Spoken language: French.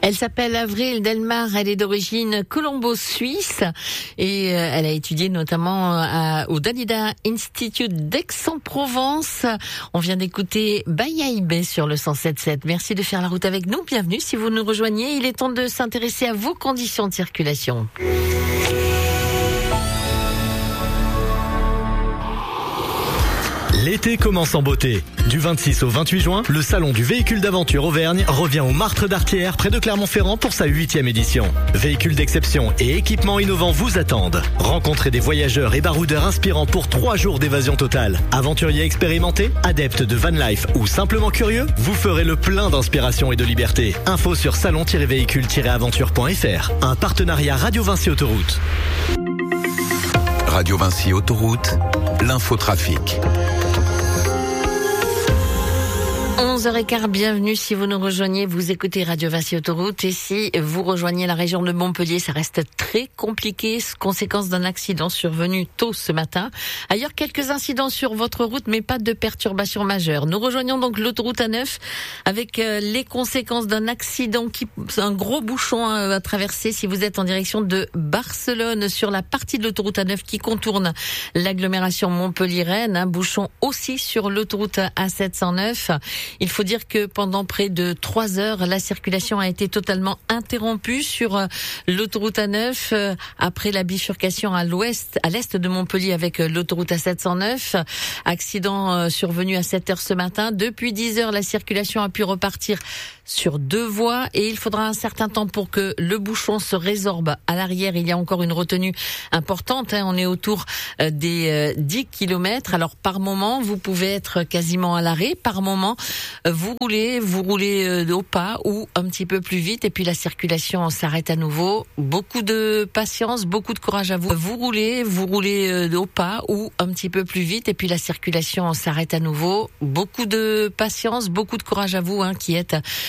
Elle s'appelle Avril Delmar, elle est d'origine colombo-suisse et elle a étudié notamment au Dalida Institute d'Aix-en-Provence. On vient d'écouter Bayaïbé sur le 107.7. Merci de faire la route avec nous. Bienvenue si vous nous rejoignez. Il est temps de s'intéresser à vos conditions de circulation. L'été commence en beauté. Du 26 au 28 juin, le salon du véhicule d'aventure Auvergne revient au Martre d'Artière près de Clermont-Ferrand pour sa 8e édition. Véhicules d'exception et équipements innovants vous attendent. Rencontrez des voyageurs et baroudeurs inspirants pour 3 jours d'évasion totale. Aventuriers expérimentés, adeptes de van life ou simplement curieux, vous ferez le plein d'inspiration et de liberté. Info sur salon-véhicule-aventure.fr. Un partenariat Radio Vinci Autoroute. Radio Vinci Autoroute, l'infotrafic. 11h15, bienvenue si vous nous rejoignez, vous écoutez Radio Vinci Autoroute et si vous rejoignez la région de Montpellier, ça reste très compliqué, conséquence d'un accident survenu tôt ce matin. Ailleurs, quelques incidents sur votre route, mais pas de perturbations majeures. Nous rejoignons donc l'autoroute A9 avec les conséquences d'un accident, un gros bouchon à traverser si vous êtes en direction de Barcelone sur la partie de l'autoroute A9 qui contourne l'agglomération Montpellier-Rennes. Un bouchon aussi sur l'autoroute A709. Il faut dire que pendant près de 3 heures, la circulation a été totalement interrompue sur l'autoroute A9 après la bifurcation à l'est de Montpellier avec l'autoroute A709. Accident survenu à 7 heures ce matin. Depuis 10 heures, la circulation a pu repartir sur 2 voies et il faudra un certain temps pour que le bouchon se résorbe. À l'arrière, il y a encore une retenue importante. On est autour des 10 km. Alors par moment, vous pouvez être quasiment à l'arrêt. Par moment, vous roulez au pas ou un petit peu plus vite et puis la circulation s'arrête à nouveau. Beaucoup de patience, beaucoup de courage à vous. Vous roulez au pas ou un petit peu plus vite et puis la circulation s'arrête à nouveau. Beaucoup de patience, beaucoup de courage à vous qui êtes